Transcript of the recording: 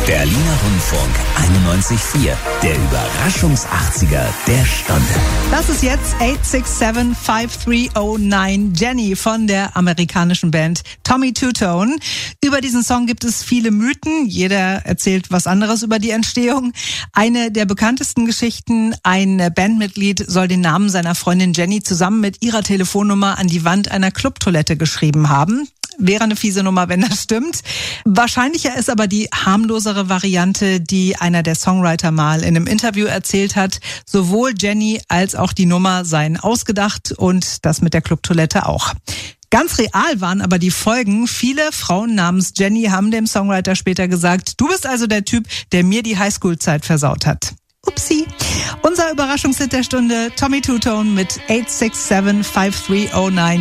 Berliner Rundfunk 91.4, der Überraschungs-80er der Stunde. Das ist jetzt 867-5309, Jenny von der amerikanischen Band Tommy Two Tone. Über diesen Song gibt es viele Mythen. Jeder erzählt was anderes über die Entstehung. Eine der bekanntesten Geschichten: ein Bandmitglied soll den Namen seiner Freundin Jenny zusammen mit ihrer Telefonnummer an die Wand einer Clubtoilette geschrieben haben. Wäre eine fiese Nummer, wenn das stimmt. Wahrscheinlicher ist aber die harmlosere Variante, die einer der Songwriter mal in einem Interview erzählt hat. Sowohl Jenny als auch die Nummer seien ausgedacht und das mit der Clubtoilette auch. Ganz real waren aber die Folgen. Viele Frauen namens Jenny haben dem Songwriter später gesagt: Du bist also der Typ, der mir die Highschool-Zeit versaut hat. Upsi. Unser Überraschungshit der Stunde: Tommy Two Tone mit 867-5309.